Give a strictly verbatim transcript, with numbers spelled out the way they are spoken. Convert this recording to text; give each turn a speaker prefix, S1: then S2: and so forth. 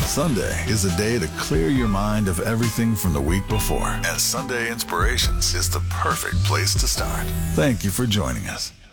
S1: Sunday is a day to clear your mind of everything from the week before, and Sunday Inspirations is the perfect place to start. Thank you for joining us.